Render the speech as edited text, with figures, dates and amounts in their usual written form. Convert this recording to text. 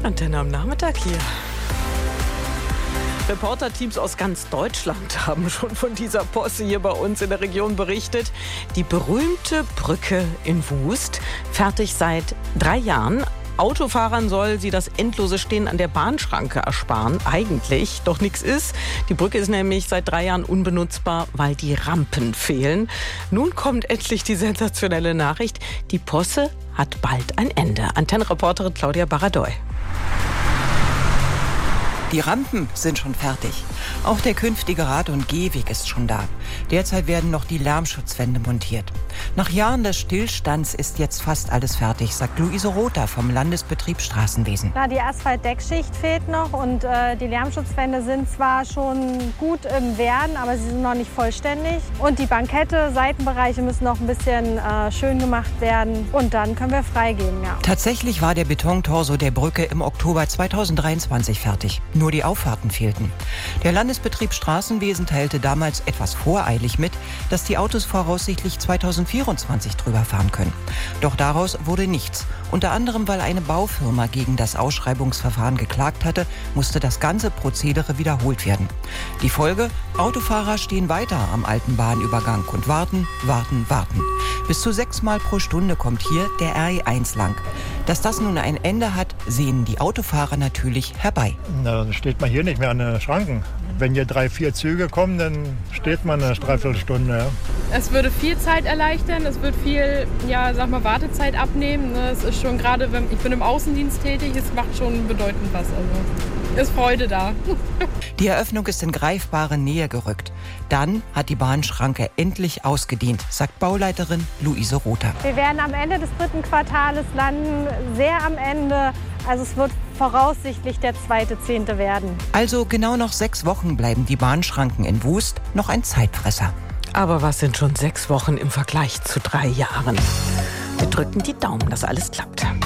Antenne am Nachmittag hier. Reporterteams aus ganz Deutschland haben schon von dieser Posse hier bei uns in der Region berichtet. Die berühmte Brücke in Wust, fertig seit 3 Jahren. Autofahrern soll sie das endlose Stehen an der Bahnschranke ersparen. Eigentlich, doch nichts ist. Die Brücke ist nämlich seit 3 Jahren unbenutzbar, weil die Rampen fehlen. Nun kommt endlich die sensationelle Nachricht. Die Posse hat bald ein Ende. Antenne-Reporterin Claudia Baradoy. Die Rampen sind schon fertig. Auch der künftige Rad- und Gehweg ist schon da. Derzeit werden noch die Lärmschutzwände montiert. Nach Jahren des Stillstands ist jetzt fast alles fertig, sagt Luise Rother vom Landesbetrieb Straßenwesen. Die Asphaltdeckschicht fehlt noch und die Lärmschutzwände sind zwar schon gut im Werden, aber sie sind noch nicht vollständig. Und die Bankette, Seitenbereiche müssen noch ein bisschen schön gemacht werden und dann können wir freigeben, ja. Tatsächlich war der Betontorso der Brücke im Oktober 2023 fertig. Nur die Auffahrten fehlten. Der Landesbetrieb Straßenwesen teilte damals etwas voreilig mit, dass die Autos voraussichtlich 2024 drüber fahren können. Doch daraus wurde nichts. Unter anderem, weil eine Baufirma gegen das Ausschreibungsverfahren geklagt hatte, musste das ganze Prozedere wiederholt werden. Die Folge? Autofahrer stehen weiter am alten Bahnübergang und warten. Bis zu 6 Mal pro Stunde kommt hier der RE1 lang. Dass das nun ein Ende hat, sehen die Autofahrer natürlich herbei. Na, dann steht man hier nicht mehr an den Schranken. Wenn hier 3, 4 Züge kommen, dann steht man eine Dreiviertelstunde. Ja. Es würde viel Zeit erleichtern, es wird viel, Wartezeit abnehmen. Es ist schon gerade, ich bin im Außendienst tätig, es macht schon bedeutend was. Also ist Freude da. Die Eröffnung ist in greifbare Nähe gerückt. Dann hat die Bahnschranke endlich ausgedient, sagt Bauleiterin Luise Rother. Wir werden am Ende des 3. Quartales landen, sehr am Ende. Also es wird voraussichtlich der 2.10. werden. Also genau noch 6 Wochen bleiben die Bahnschranken in Wust noch ein Zeitfresser. Aber was sind schon 6 Wochen im Vergleich zu 3 Jahren? Wir drücken die Daumen, dass alles klappt.